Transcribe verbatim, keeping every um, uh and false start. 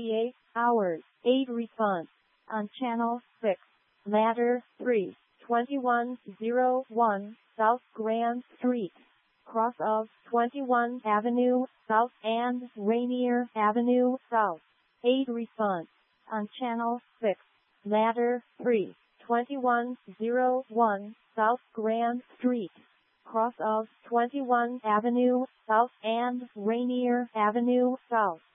forty-eight hours. eight Response on Channel six, Ladder three, twenty-one oh one South Grand Street, cross of twenty-one Avenue South and Rainier Avenue South. eight Response on Channel six, Ladder three, twenty-one oh one South Grand Street, cross of twenty-one Avenue South and Rainier Avenue South.